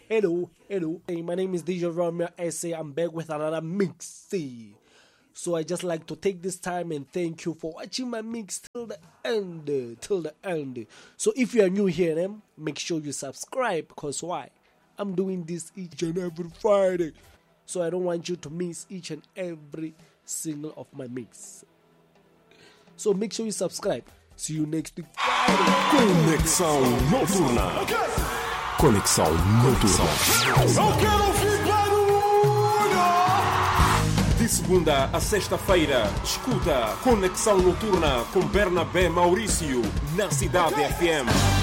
hello. Hey, my name is DJ Romeo SA. I'm back with another mix. So I just like to take this time and thank you for watching my mix till the end. So if you are new here, make sure you subscribe, because why? I'm doing this each and every Friday. So I don't want you to miss each and every single of my mix. So make sure you subscribe. See you next week. Conexão Noturna. Conexão Noturna. Eu quero ouvir barulho! De segunda a sexta-feira, escuta Conexão Noturna com Bernabé Maurício na Cidade FM.